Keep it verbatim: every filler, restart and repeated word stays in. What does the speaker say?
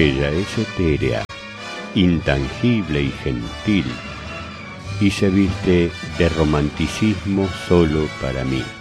Ella es etérea, intangible y gentil, y se viste de romanticismo solo para mí.